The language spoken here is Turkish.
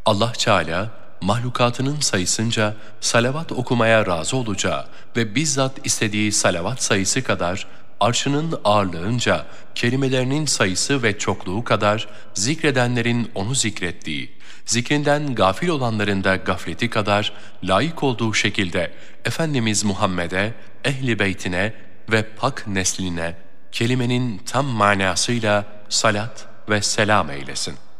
Allah Teala, mahlukatının sayısınca salavat okumaya razı olacağı ve bizzat istediği salavat sayısı kadar, arşının ağırlığınca kelimelerinin sayısı ve çokluğu kadar zikredenlerin onu zikrettiği, zikrinden gafil olanların da gafleti kadar layık olduğu şekilde Efendimiz Muhammed'e, ehli beytine ve pak nesline kelimenin tam manasıyla salat ve selam eylesin.